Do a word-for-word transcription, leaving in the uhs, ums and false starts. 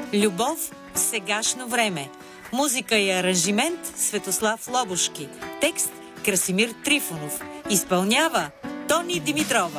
Любов в сегашно време. Музика и аранжимент Светослав Лобушки. Текст Красимир Трифонов. Изпълнява Тони Димитрова.